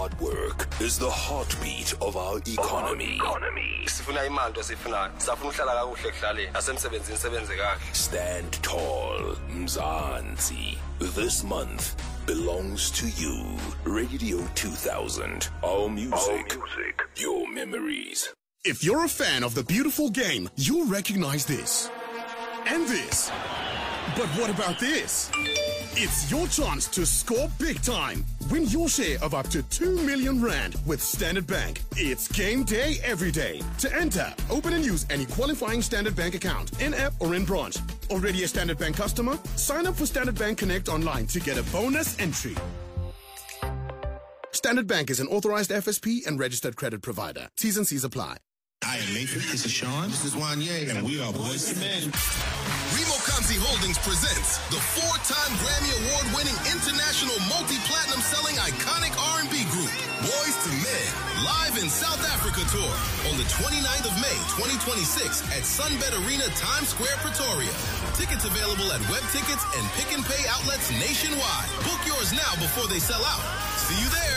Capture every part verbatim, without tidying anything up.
hard work is the heartbeat of our economy. Stand tall, Mzansi. This month belongs to you. Radio two thousand. Our music, Our music. Your memories. If you're a fan of the beautiful game, you'll recognize this. And this. But what about this? It's your chance to score big time. Win your share of up to two million rand with Standard Bank. It's game day every day. To enter, open and use any qualifying Standard Bank account, in-app or in branch. Already a Standard Bank customer? Sign up for Standard Bank Connect online to get a bonus entry. Standard Bank is an authorized F S P and registered credit provider. T's and C's apply. I am Nathan, this is Sean, this is Wanye, and we are Boys to Men. Remo Kamsi Holdings presents the four-time Grammy Award-winning international multi-platinum selling iconic R and B group, Boys to Men, live in South Africa tour on the twenty-ninth of May, twenty twenty-six at Sunbet Arena, Times Square, Pretoria. Tickets available at web tickets and pick and pay outlets nationwide. Book yours now before they sell out. See you there.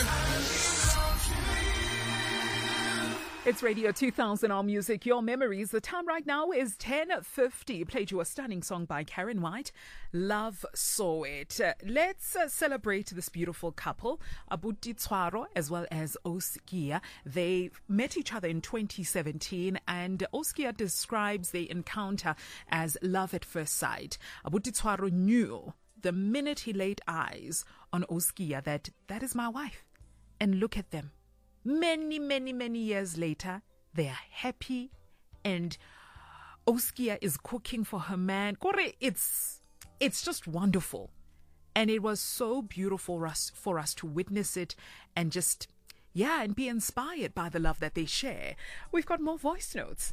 It's Radio two thousand, Our Music, Your Memories. The time right now is ten fifty. Played you a stunning song by Karen White, Love Saw It. Uh, let's uh, celebrate this beautiful couple, Abuti Tshwaro as well as Oskia. They met each other in twenty seventeen, and Oskia describes their encounter as love at first sight. Abuti Tshwaro knew the minute he laid eyes on Oskia that that is my wife. And look at them. Many, many, many years later, they are happy, and Oskia is cooking for her man. Kore, it's it's just wonderful, and it was so beautiful for us for us to witness it and just yeah, and be inspired by the love that they share. We've got more voice notes.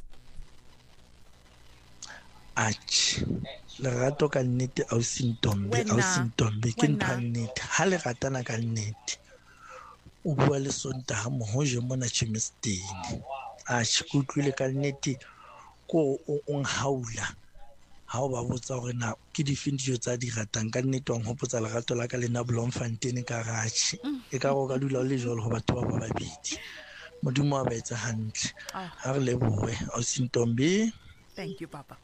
Ach, lerato ka nnete ausi Ntombi, ausi Ntombi ke ntho nnete. Ha le ratana ka nnete. O bua le Sontaga mohoje mona chemisteng a tshikutlile ka nnete ko o nghaula ha o ba botsa gore na ke difeng dijo tsa di ratang ka nnete wa nghopotsa lerato la ka le na Bloemfontein garage e ka go ka dula le jolo go batho ba ba babedi modimo a ba etsa hantle ha re leboe ausi Ntombi. Thank you, Papa.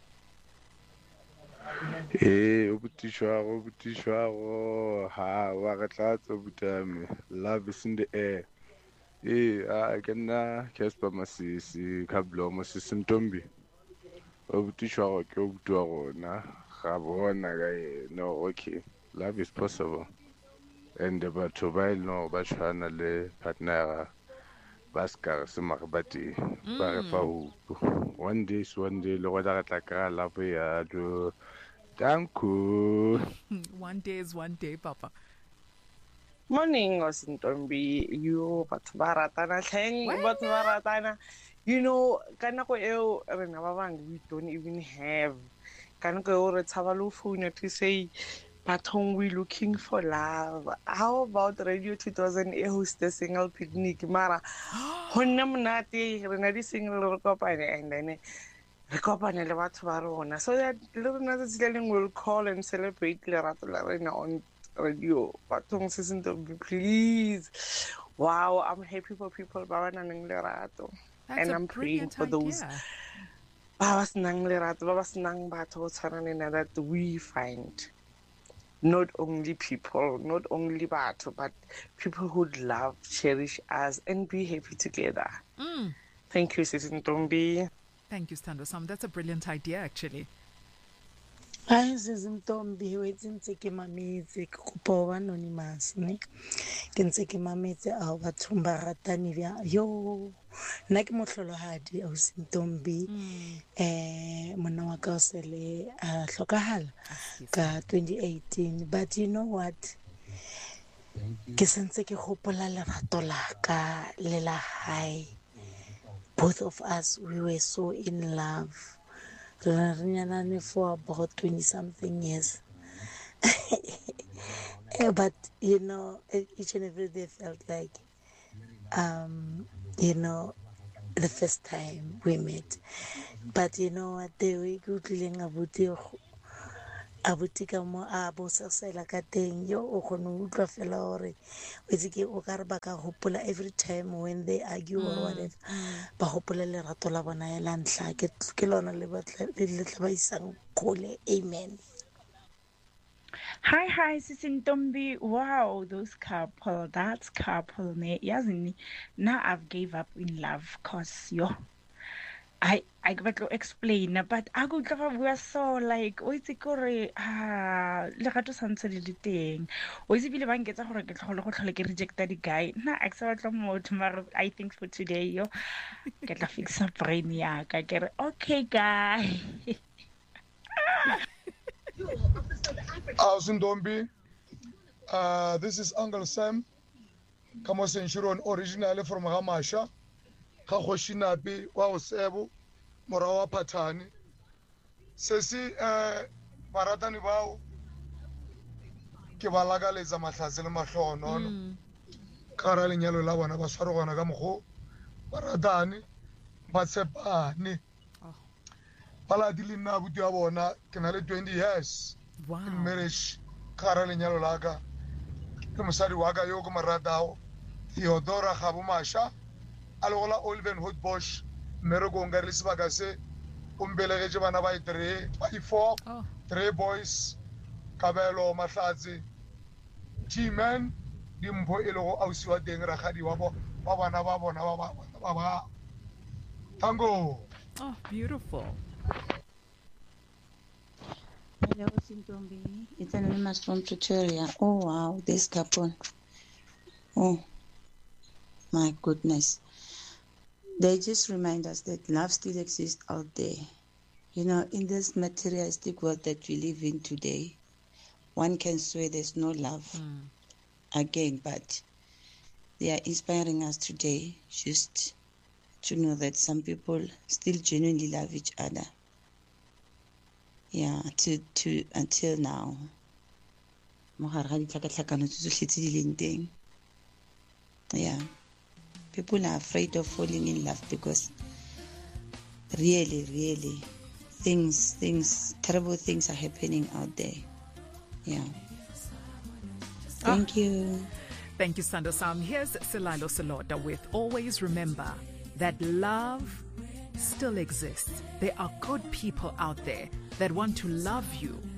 Hey, Ubutishwaro, Ubutishwaro, ha, Wakatlatso, Butami, love is in the air. Hey, I can uh, Casper Masisi, Kablo, Moses Ntombi. Ubutishwaro, Kubutuaro, na, Rabona, no, okay, love is possible. And the Batobai, no, Bachana, le partner, Baskar, Sumakbati, Barafa. One day, one day, Lord, Ataka, Lave, do. Thank you. One day is one day, Papa. Morning, Osintombi. You, but Baratana, thank but Baratana. You know, Kanako El, we don't even have. Kanako Tavalu phone to say, but home we looking for love. How about Radio two thousand A host the single picnic? Mara, Honamnati, Renadi single company, and then. So that little Naza's will call and celebrate Lerato Larena on radio. But season to be please. Wow, I'm happy for people Bawan Lerato. And I'm praying for those Bawas Nang Lerato, Bawas Nang Bato Saranina that we find not only people, not only Bato, but people who love, cherish us, and be happy together. Mm. Thank you, Sisin Tombi. Thank you, Stando Sam. That's a brilliant idea, actually. Hi, Sisin Tombi. Waiting to take my music. Kupo anonymous, ne? Can take my music out. Tumba ratanivia. Yo, nak mohlolo hadi au Sintombi. Eh, mona wa ka sele a hlokahala ka twenty eighteen. But you know what? Ke sentse ke gopola lerato la ka le la hae. Both of us, we were so in love. For about twenty something years. But, you know, each and every day felt like, um, you know, the first time we met. But, you know what, they were good about a botika mo a bosasela ka teng yo o kgone ho utlwa fela hore o itse ke o ka re ba ka hopola every time when they argue or whatever ba hopola lerato la bona ya la ntlha ke ke lona le batla le tla ba isang kgole. Amen. Hi, hi, Sisintombi. Wow, those couple, that's couple. Ne, yazini. Now I've gave up in love, cause yo, I I got to explain, but I go to we are so like, o itse kore ah, le gato santse le diteng. O itse bile ba nketsa gore ke tlhole go tlhole ke rejecta di guy. Na accept mo tomorrow. I think for today yo, ke tla fixa brain ya ka ke re okay guy. Awusintombi, uh, this is Uncle Sam. Kamo Senshiron originally from Ramasha. Ka khoshinapi wa Osebo, Morawa Patani. Sesi uh baratani bao ke balaga le za matlhatse le mahlono no. Ka ra lenyalo la bona ba tshwarogana ka mogo. Baratani ba tshepane. Bala di lena buti ya bona ke na le twenty years. Wow. In marriage, Kara lenyalo la ka ke mosadi wa ka yo ko maratao Theodora Khabumasha a logola Olven Hoodbosch mmereko nka re sebaka se o mbelege bana ba three ba four three boys Kabelo Mahlatse G-man dimpho e lego ausi wa teng ragadi wa bo ba bana ba bona ba ba ba Tango. Oh, beautiful. Hello, Sintombi. It's Anonymous from Pretoria. Oh, wow, this couple. Oh, my goodness. They just remind us that love still exists out there. You know, in this materialistic world that we live in today, one can swear there's no love mm. again, but they are inspiring us today just to know that some people still genuinely love each other. Yeah, to to until now. Yeah, people are afraid of falling in love because really, really, things, things, terrible things are happening out there. Yeah. Thank oh. you. Thank you, Sando Sam. Here's Silalo Salota with Always Remember that love still exists. There are good people out there that want to love you